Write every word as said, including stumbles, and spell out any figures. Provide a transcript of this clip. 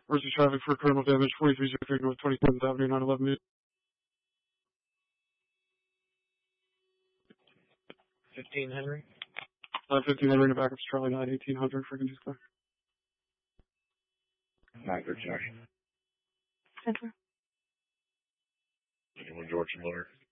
Emergency traffic for criminal damage, forty-three oh three North twenty-seventh Avenue, nine eleven. fifteen Henry? Uh, fifteen Henry in the back of Charlie nine, eighteen hundred for Gingy's car. Sniper, Josh. Center. Anyone, George Miller?